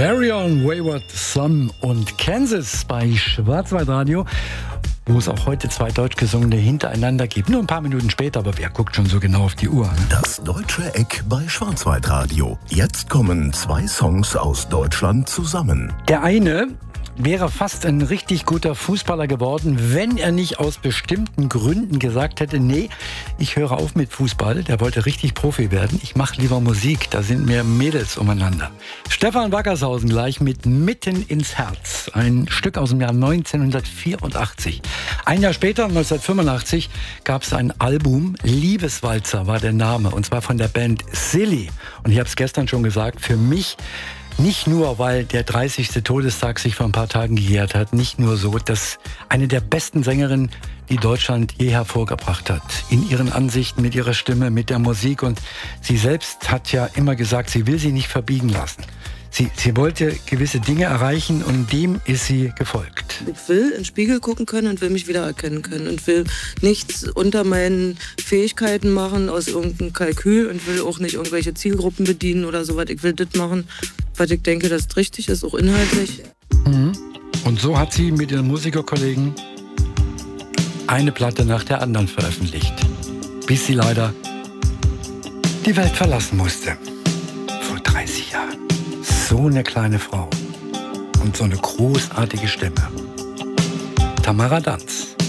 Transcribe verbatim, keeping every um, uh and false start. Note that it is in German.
Carry on, Wayward Son und Kansas bei Schwarzwaldradio, wo es auch heute zwei deutsch gesungene hintereinander gibt. Nur ein paar Minuten später, aber wer guckt schon so genau auf die Uhr? Ne? Das Deutsche Eck bei Schwarzwaldradio. Jetzt kommen zwei Songs aus Deutschland zusammen. Der eine wäre fast ein richtig guter Fußballer geworden, wenn er nicht aus bestimmten Gründen gesagt hätte, nee, ich höre auf mit Fußball. Der wollte richtig Profi werden. Ich mache lieber Musik, da sind mehr Mädels umeinander. Stefan Wackershausen gleich mit Mitten ins Herz. Ein Stück aus dem Jahr neunzehnhundertvierundachtzig. Ein Jahr später, neunzehnhundertfünfundachtzig, gab es ein Album. Liebeswalzer war der Name. Und zwar von der Band Silly. Und ich habe es gestern schon gesagt, für mich nicht nur, weil der dreißigste Todestag sich vor ein paar Tagen gejährt hat, nicht nur so, dass eine der besten Sängerinnen, die Deutschland je hervorgebracht hat, in ihren Ansichten, mit ihrer Stimme, mit der Musik. Und sie selbst hat ja immer gesagt, sie will sie nicht verbiegen lassen. Sie, sie wollte gewisse Dinge erreichen und dem ist sie gefolgt. Ich will in den Spiegel gucken können und will mich wiedererkennen können und will nichts unter meinen Fähigkeiten machen aus irgendeinem Kalkül und will auch nicht irgendwelche Zielgruppen bedienen oder sowas. Ich will das machen, was ich denke, das richtig ist, auch inhaltlich. Mhm. Und so hat sie mit ihren Musikerkollegen eine Platte nach der anderen veröffentlicht, bis sie leider die Welt verlassen musste. Vor dreißig Jahren. So eine kleine Frau und so eine großartige Stimme. Tamara Danz.